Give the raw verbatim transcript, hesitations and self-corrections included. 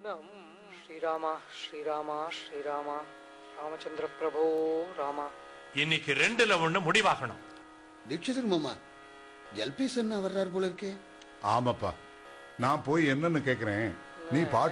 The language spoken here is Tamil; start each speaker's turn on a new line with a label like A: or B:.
A: ஸ்ரீராமா ஸ்ரீராமா ஸ்ரீராமா ராமச்சந்திர பிரபோ ராமா.
B: இன்னைக்கு ரெண்டுல ஒண்ணு முடிவாகணும்.
C: தீட்சிதர் மாமா, எல்பிஎஸ் என்ன வர்றாரு போல இருக்கே.
D: ஆமாப்பா, நான் போய் என்னன்னு கேக்குறேன், நீ பாட்டு